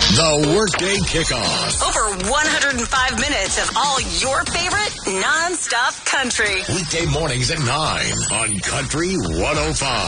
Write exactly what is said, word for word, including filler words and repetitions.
The Workday Kickoff. Over one hundred five minutes of all your favorite non-stop country. Weekday mornings at nine on Country one oh five.